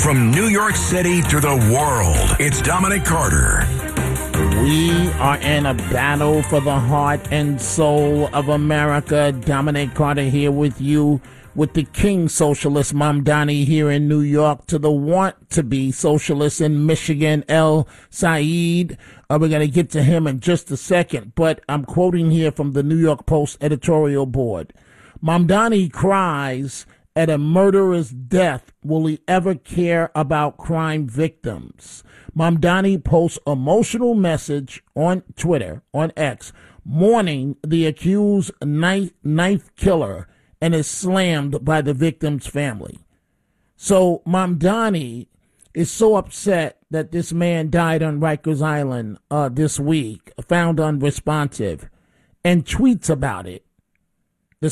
From New York City to the world, it's Dominic Carter. We are in a battle for the heart and soul of America. Dominic Carter here with you, with the King Socialist Mamdani here in New York, to the want-to-be socialist in Michigan, El Said. We're going to get to him in just a second, but I'm quoting here from the New York Post editorial board. Mamdani cries at a murderer's death. Will he ever care about crime victims? Mamdani posts emotional message on Twitter, on X, mourning the accused knife killer, and is slammed by the victim's family. So Mamdani is so upset that this man died on Rikers Island this week, found unresponsive, and tweets about it.